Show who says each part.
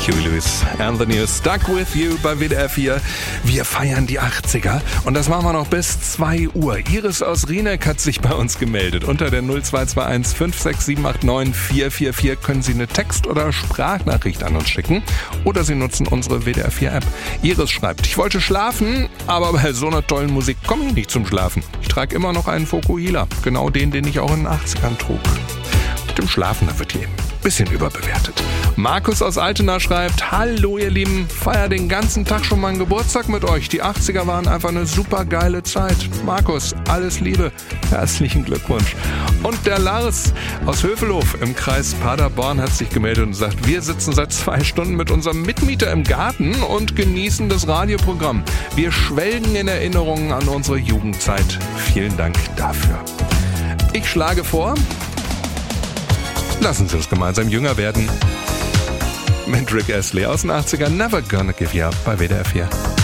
Speaker 1: Huey Lewis and the News, Stuck With You bei WDR 4. Wir feiern die 80er und das machen wir noch bis 2 Uhr. Iris aus Rieneck hat sich bei uns gemeldet. Unter der 0221 56789 444 können Sie eine Text- oder Sprachnachricht an uns schicken oder Sie nutzen unsere WDR 4 App. Iris schreibt: Ich wollte schlafen, aber bei so einer tollen Musik komme ich nicht zum Schlafen. Ich trage immer noch einen Fokuhila, genau den ich auch in den 80ern trug. Mit dem Schlafen, da wird hier ein bisschen überbewertet. Markus aus Altena schreibt: Hallo ihr Lieben, feier den ganzen Tag schon meinen Geburtstag mit euch. Die 80er waren einfach eine super geile Zeit. Markus, alles Liebe, herzlichen Glückwunsch. Und der Lars aus Hövelhof im Kreis Paderborn hat sich gemeldet und sagt: Wir sitzen seit 2 Stunden mit unserem Mitmieter im Garten und genießen das Radioprogramm. Wir schwelgen in Erinnerungen an unsere Jugendzeit. Vielen Dank dafür. Ich schlage vor, lassen Sie uns gemeinsam jünger werden. Mit Rick Astley aus den 80ern, Never Gonna Give You Up bei WDR 4.